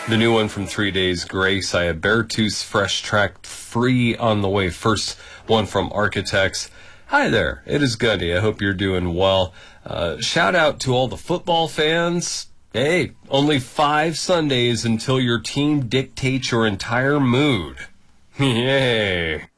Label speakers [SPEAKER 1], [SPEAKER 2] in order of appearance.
[SPEAKER 1] The new one from 3 Days Grace. I have Beartooth Fresh Track free on the way. First one from Architects. Hi there, it is Gundy. I hope you're doing well. Shout out to all the football fans. Hey, only 5 Sundays until your team dictates your entire mood. Yay.